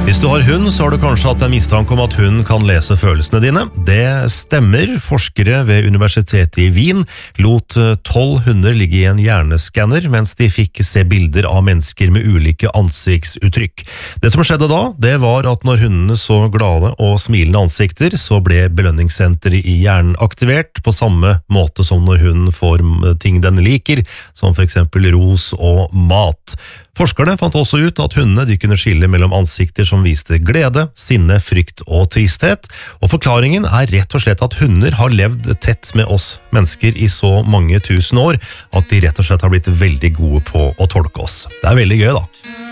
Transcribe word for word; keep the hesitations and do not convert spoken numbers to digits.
Hvis du har hund, så har du kanskje hatt en mistanke om at hund kan lese følelsene dine. Det stemmer. Forskere ved universitetet i Wien lot tolv hunder ligge i en hjerneskanner, mens de fikk se bilder av mennesker med ulike ansiktsuttrykk. Det som skjedde da, det var at når hundene så glade og smilende ansikter, så ble belønningssenteret i hjernen aktivert på samme måte som når hunden får ting den liker, som for eksempel ros og mat. Forskerne fant også ut at hundene de kunne skille mellom ansikter som viste glede, sinne, frykt og tristhet, og forklaringen er rett og slett at hunder har levd tett med oss mennesker i så mange tusen år at de rett og slett har blitt veldig gode på å tolke oss. Det er veldig gøy da.